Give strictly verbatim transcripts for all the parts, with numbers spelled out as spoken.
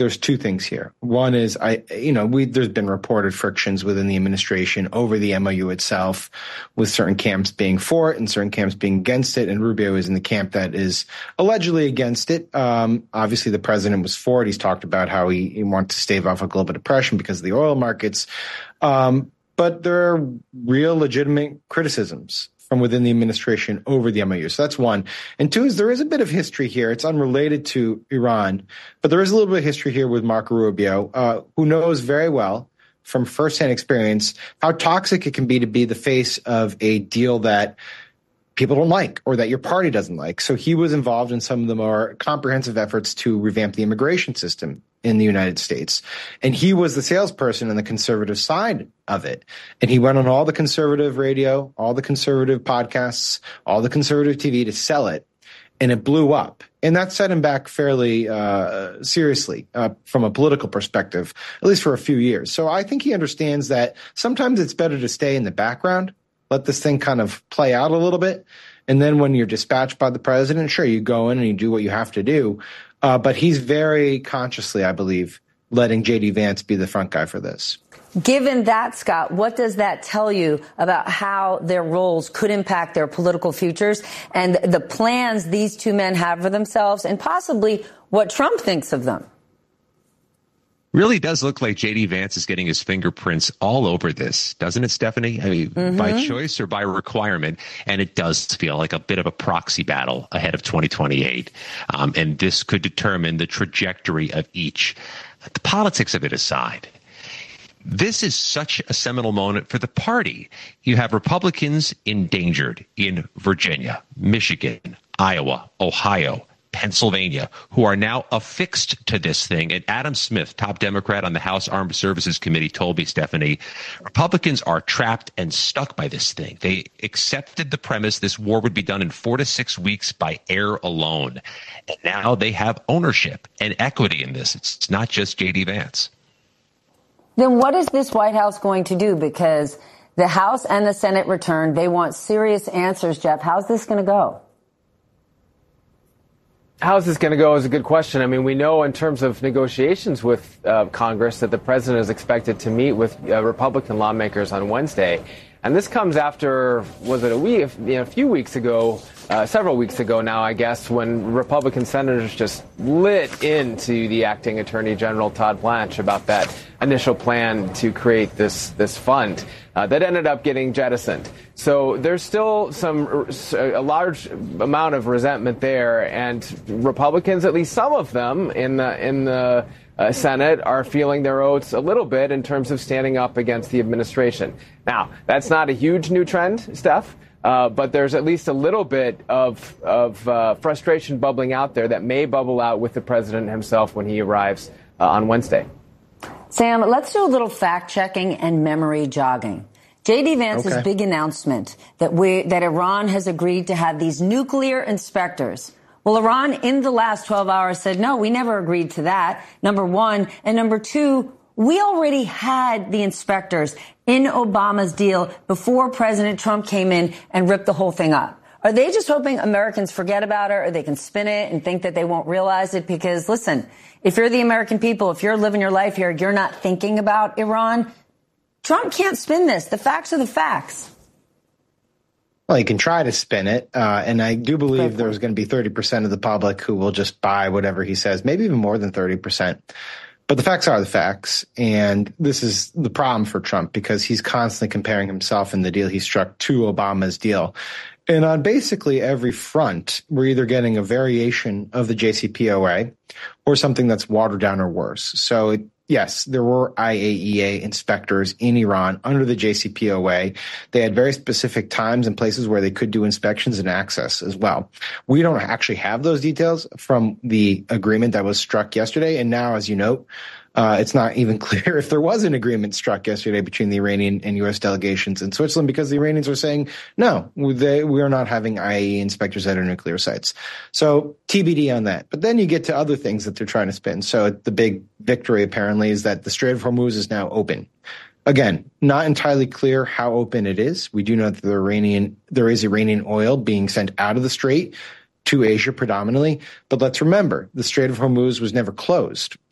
there's two things here. One is, I, you know, we, there's been reported frictions within the administration over the M O U itself, with certain camps being for it and certain camps being against it. And Rubio is in the camp that is allegedly against it. Um, obviously, the president was for it. He's talked about how he, he wants to stave off a global depression because of the oil markets. Um, but there are real legitimate criticisms from within the administration over the M O U. So that's one. And two is there is a bit of history here. It's unrelated to Iran, but there is a little bit of history here with Marco Rubio, uh, who knows very well from firsthand experience how toxic it can be to be the face of a deal that people don't like or that your party doesn't like. So he was involved in some of the more comprehensive efforts to revamp the immigration system in the United States. And he was the salesperson on the conservative side of it. And he went on all the conservative radio, all the conservative podcasts, all the conservative T V to sell it. And it blew up. And that set him back fairly uh, seriously uh, from a political perspective, at least for a few years. So I think he understands that sometimes it's better to stay in the background, let this thing kind of play out a little bit. And then when you're dispatched by the president, sure, you go in and you do what you have to do. Uh, but he's very consciously, I believe, letting J D. Vance be the front guy for this. Given that, Scott, what does that tell you about how their roles could impact their political futures and the plans these two men have for themselves and possibly what Trump thinks of them? Really does look like J D. Vance is getting his fingerprints all over this, doesn't it, Stephanie? I mean, mm-hmm. by choice or by requirement. And it does feel like a bit of a proxy battle ahead of twenty twenty-eight. Um, and this could determine the trajectory of each. The politics of it aside, this is such a seminal moment for the party. You have Republicans endangered in Virginia, Michigan, Iowa, Ohio, Pennsylvania, who are now affixed to this thing. And Adam Smith, top Democrat on the House Armed Services Committee, told me, Stephanie, Republicans are trapped and stuck by this thing. They accepted the premise this war would be done in four to six weeks by air alone. And now they have ownership and equity in this. It's not just J D. Vance. Then what is this White House going to do? Because the House and the Senate returned. They want serious answers, Jeff. How's this going to go? How's this going to go is a good question. I mean, we know in terms of negotiations with uh, Congress that the president is expected to meet with uh, Republican lawmakers on Wednesday. And this comes after, was it a week, you know, a few weeks ago, uh, several weeks ago now, I guess, when Republican senators just lit into the acting Attorney General Todd Blanche about that initial plan to create this this fund uh, that ended up getting jettisoned. So there's still some a large amount of resentment there, and Republicans, at least some of them in the in the Uh, Senate, are feeling their oats a little bit in terms of standing up against the administration. Now, that's not a huge new trend, Steph, uh, but there's at least a little bit of, of uh, frustration bubbling out there that may bubble out with the president himself when he arrives uh, on Wednesday. Sam, let's do a little fact-checking and memory jogging. J D. Vance's okay. big announcement that we that Iran has agreed to have these nuclear inspectors. Well, Iran in the last twelve hours said, no, we never agreed to that, number one. And number two, we already had the inspectors in Obama's deal before President Trump came in and ripped the whole thing up. Are they just hoping Americans forget about it or they can spin it and think that they won't realize it? Because, listen, if you're the American people, if you're living your life here, you're not thinking about Iran, Trump can't spin this. The facts are the facts. Well, he can try to spin it, uh, and I do believe there's going to be thirty percent of the public who will just buy whatever he says, maybe even more than thirty percent. But the facts are the facts, and this is the problem for Trump because he's constantly comparing himself and the deal he struck to Obama's deal. And on basically every front, we're either getting a variation of the J C P O A or something that's watered down or worse. So it Yes, there were I A E A inspectors in Iran under the J C P O A. They had very specific times and places where they could do inspections and access as well. We don't actually have those details from the agreement that was struck yesterday. And now, as you note, uh, it's not even clear if there was an agreement struck yesterday between the Iranian and U S delegations in Switzerland because the Iranians are saying, no, they, we are not having I A E A inspectors at our nuclear sites. So T B D on that. But then you get to other things that they're trying to spin. So the big victory apparently is that the Strait of Hormuz is now open. Again, not entirely clear how open it is. We do know that the Iranian, there is Iranian oil being sent out of the strait to Asia predominantly. But let's remember, the Strait of Hormuz was never closed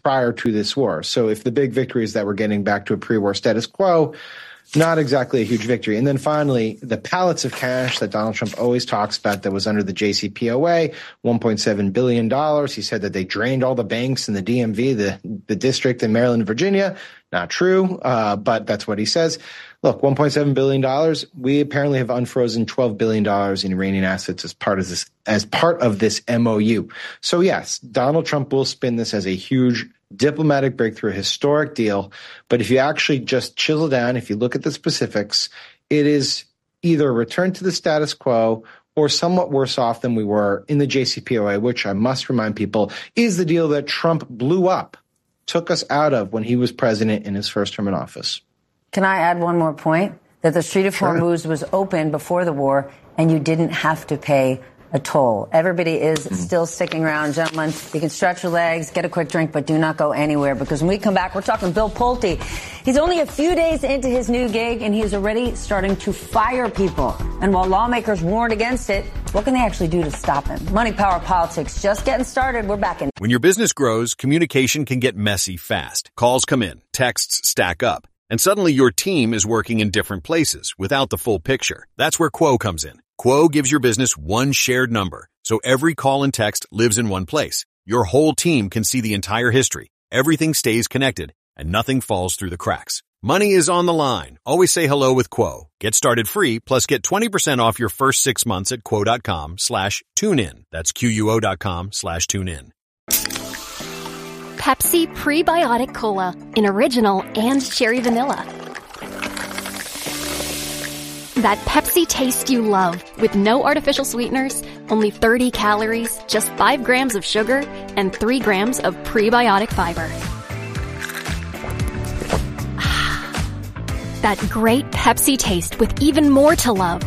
prior to this war. So if the big victory is that we're getting back to a pre-war status quo, not exactly a huge victory. And then finally, the pallets of cash that Donald Trump always talks about that was under the J C P O A, one point seven billion dollars. He said that they drained all the banks in the D M V, the, the district in Maryland and Virginia. Not true, uh, but that's what he says. Look, one point seven billion dollars. We apparently have unfrozen twelve billion dollars in Iranian assets as part of this, as part of this M O U. So yes, Donald Trump will spin this as a huge diplomatic breakthrough, historic deal. But if you actually just chisel down, if you look at the specifics, it is either a return to the status quo or somewhat worse off than we were in the J C P O A, which I must remind people is the deal that Trump blew up, took us out of when he was president in his first term in office. Can I add one more point? That the Strait of Sure. Hormuz was open before the war and you didn't have to pay a toll. Everybody is mm-hmm. still sticking around. Gentlemen, you can stretch your legs, get a quick drink, but do not go anywhere, because when we come back, we're talking Bill Pulte. He's only a few days into his new gig, and he's already starting to fire people. And while lawmakers warned against it, what can they actually do to stop him? Money, Power, Politics, just getting started. We're back in. When your business grows, communication can get messy fast. Calls come in, texts stack up, and suddenly your team is working in different places without the full picture. That's where Quo comes in. Quo gives your business one shared number, so every call and text lives in one place. Your whole team can see the entire history. Everything stays connected, and nothing falls through the cracks. Money is on the line. Always say hello with Quo. Get started free, plus get twenty percent off your first six months at quo.com slash tune in. That's Q-U-O dot com slash tune in. Pepsi Prebiotic Cola in original and cherry vanilla. That Pepsi taste you love, with no artificial sweeteners, only thirty calories, just five grams of sugar, and three grams of prebiotic fiber. That great Pepsi taste with even more to love.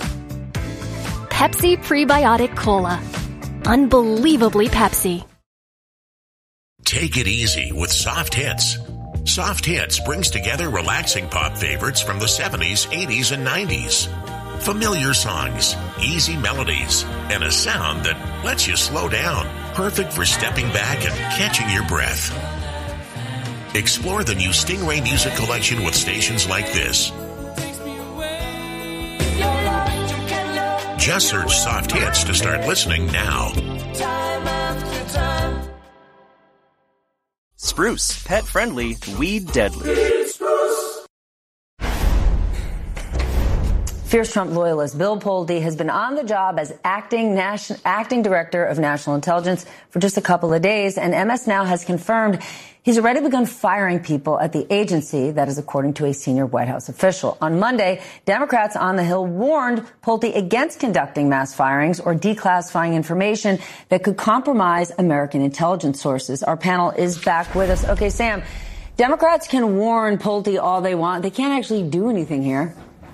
Pepsi Prebiotic Cola. Unbelievably Pepsi. Take it easy with Soft Hits. Soft Hits brings together relaxing pop favorites from the seventies, eighties, and nineties. Familiar songs, easy melodies, and a sound that lets you slow down. Perfect for stepping back and catching your breath. Explore the new Stingray Music Collection with stations like this. Just search Soft Hits to start listening now. Spruce, pet friendly, weed deadly. Fierce Trump loyalist Bill Pulte has been on the job as acting nation, acting director of national intelligence for just a couple of days, and M S Now has confirmed he's already begun firing people at the agency. That is according to a senior White House official. On Monday, Democrats on the Hill warned Pulte against conducting mass firings or declassifying information that could compromise American intelligence sources. Our panel is back with us. Okay, Sam, Democrats can warn Pulte all they want. They can't actually do anything here.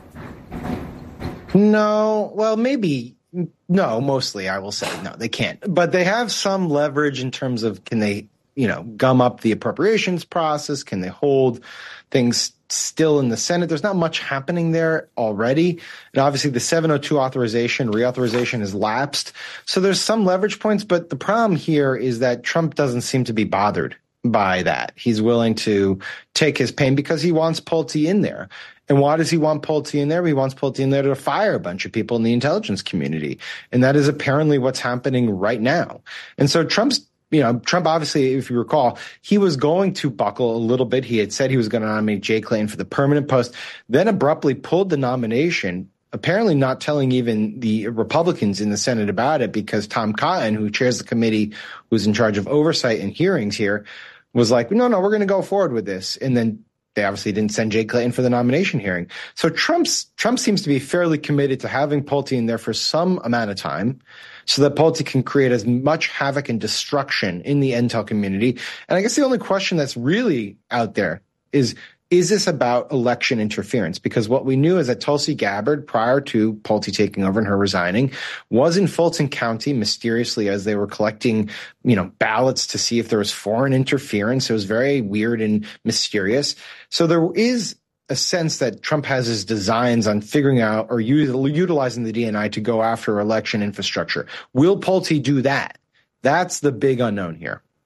No, well, maybe. No, mostly I will say no, they can't. But they have some leverage in terms of can they, you know, gum up the appropriations process? Can they hold things still in the Senate? There's not much happening there already. And obviously the seven oh two authorization, reauthorization has lapsed. So there's some leverage points. But the problem here is that Trump doesn't seem to be bothered by that. He's willing to take his pain because he wants Pulte in there. And why does he want Pulte in there? He wants Pulte in there to fire a bunch of people in the intelligence community. And that is apparently what's happening right now. And so Trump's, you know, Trump obviously, if you recall, he was going to buckle a little bit. He had said he was going to nominate Jay Clayton for the permanent post, then abruptly pulled the nomination, apparently not telling even the Republicans in the Senate about it, because Tom Cotton, who chairs the committee, who's in charge of oversight and hearings here, was like, no, no, we're going to go forward with this. And then they obviously didn't send Jay Clayton for the nomination hearing. So Trump's, Trump seems to be fairly committed to having Pulte in there for some amount of time so that Pulte can create as much havoc and destruction in the intel community. And I guess the only question that's really out there is, is this about election interference? Because what we knew is that Tulsi Gabbard, prior to Pulte taking over and her resigning, was in Fulton County mysteriously as they were collecting, you know, ballots to see if there was foreign interference. It was very weird and mysterious. So there is a sense that Trump has his designs on figuring out or utilizing the D N I to go after election infrastructure. Will Pulte do that? That's the big unknown here.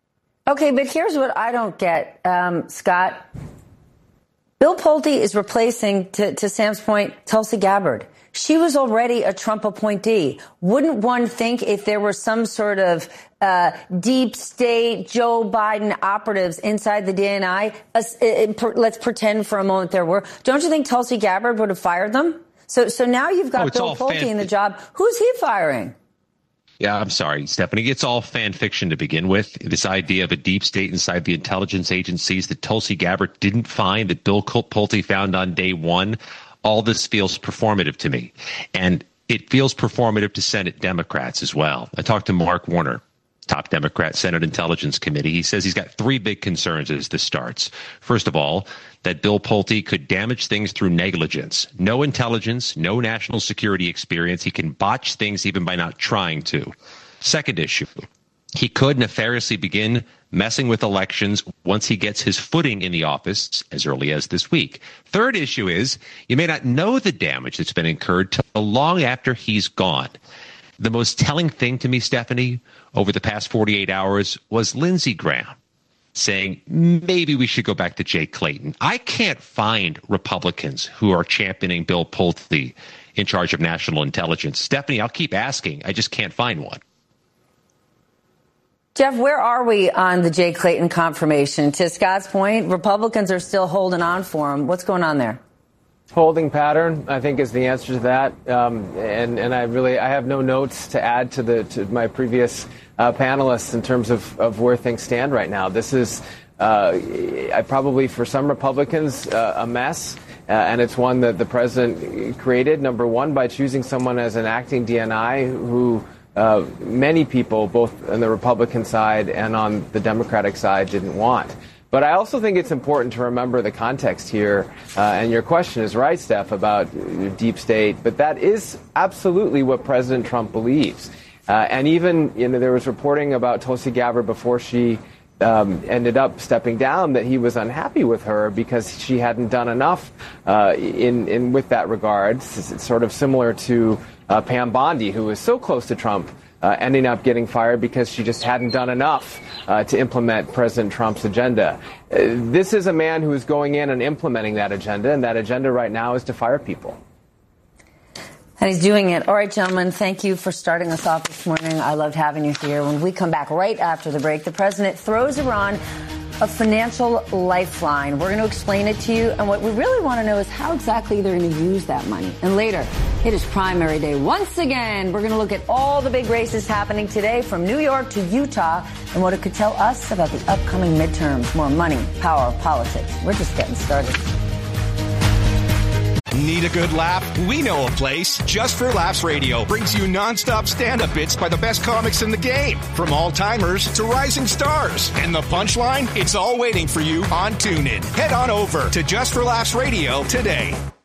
Okay, but here's what I don't get, um, Scott. Bill Pulte is replacing, to, to Sam's point, Tulsi Gabbard. She was already a Trump appointee. Wouldn't one think if there were some sort of uh, deep state Joe Biden operatives inside the D N I, uh, uh, let's pretend for a moment there were, don't you think Tulsi Gabbard would have fired them? So, so now you've got oh, Bill Pulte in the job. Who's he firing? Yeah, I'm sorry, Stephanie. It's all fan fiction to begin with. This idea of a deep state inside the intelligence agencies that Tulsi Gabbard didn't find, that Bill Pulte found on day one. All this feels performative to me. And it feels performative to Senate Democrats as well. I talked to Mark Warner, top Democrat, Senate Intelligence Committee. He says he's got three big concerns as this starts. First of all, that Bill Pulte could damage things through negligence. No intelligence, no national security experience. He can botch things even by not trying to. Second issue, he could nefariously begin messing with elections once he gets his footing in the office as early as this week. Third issue is you may not know the damage that's been incurred till long after he's gone. The most telling thing to me, Stephanie, over the past forty-eight hours was Lindsey Graham saying maybe we should go back to Jay Clayton. I can't find Republicans who are championing Bill Pulte in charge of national intelligence. Stephanie, I'll keep asking. I just can't find one. Jeff, where are we on the Jay Clayton confirmation? To Scott's point, Republicans are still holding on for him. What's going on there? Holding pattern, I think, is the answer to that. Um, and, and I really, I have no notes to add to the to my previous uh, panelists in terms of, of where things stand right now. This is uh, I probably, for some Republicans, uh, a mess. Uh, and it's one that the president created, number one, by choosing someone as an acting D N I who Uh, many people, both on the Republican side and on the Democratic side, didn't want. But I also think it's important to remember the context here. Uh, and your question is right, Steph, about deep state. But that is absolutely what President Trump believes. Uh, and even, you know, there was reporting about Tulsi Gabbard before she um, ended up stepping down that he was unhappy with her because she hadn't done enough uh, in, in with that regard. It's, it's sort of similar to Uh, Pam Bondi, who was so close to Trump, uh, ending up getting fired because she just hadn't done enough uh, to implement President Trump's agenda. Uh, this is a man who is going in and implementing that agenda, and that agenda right now is to fire people. And he's doing it. All right, gentlemen, thank you for starting us off this morning. I loved having you here. When we come back right after the break, the president throws Iran a financial lifeline. We're going to explain it to you. And what we really want to know is how exactly they're going to use that money. And later, it is primary day once again. We're going to look at all the big races happening today from New York to Utah and what it could tell us about the upcoming midterms. More money, power, politics. We're just getting started. Need a good laugh? We know a place. Just for Laughs Radio brings you nonstop stand-up bits by the best comics in the game. From all-timers to rising stars. And the punchline? It's all waiting for you on TuneIn. Head on over to Just for Laughs Radio today.